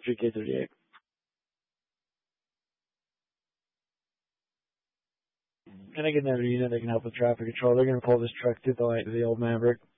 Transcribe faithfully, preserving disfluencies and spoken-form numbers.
three K thirty-eight. Can I get another unit that can help with traffic control? They're going to pull this truck through the light of the old Maverick.